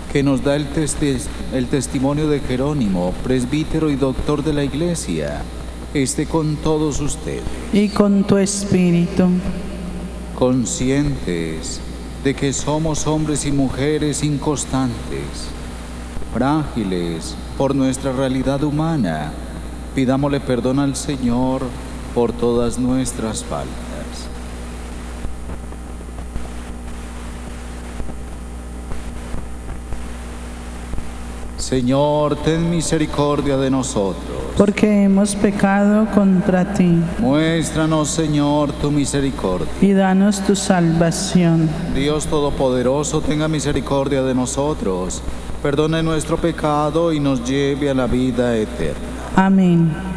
que nos da el testimonio de Jerónimo, presbítero y doctor de la Iglesia, esté con todos ustedes. Y con tu espíritu. Conscientes de que somos hombres y mujeres inconstantes, frágiles por nuestra realidad humana, pidámosle perdón al Señor por todas nuestras faltas. Señor, ten misericordia de nosotros. Porque hemos pecado contra ti. Muéstranos, Señor, tu misericordia. Y danos tu salvación. Dios Todopoderoso, tenga misericordia de nosotros, perdone nuestro pecado y nos lleve a la vida eterna. Amén.